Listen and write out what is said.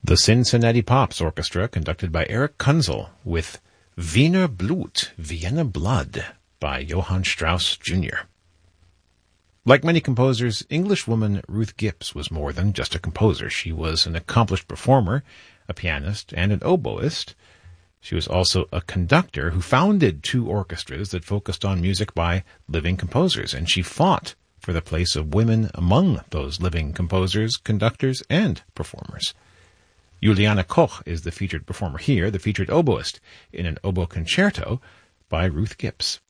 The Cincinnati Pops Orchestra, conducted by Eric Kunzel, with Wiener Blut, Vienna Blood, by Johann Strauss Jr. Like many composers, Englishwoman Ruth Gibbs was more than just a composer. She was an accomplished performer, a pianist, and an oboist. She was also a conductor who founded two orchestras that focused on music by living composers, and she fought for the place of women among those living composers, conductors, and performers. Juliana Koch is the featured performer here, the featured oboist in an oboe concerto by Ruth Gibbs.